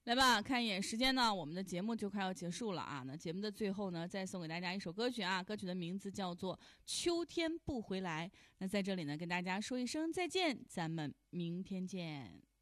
来吧，看一眼时间呢，我们的节目就快要结束了啊。那节目的最后呢，再送给大家一首歌曲啊，歌曲的名字叫做《秋天不回来》。那在这里呢，跟大家说一声再见，咱们明天见。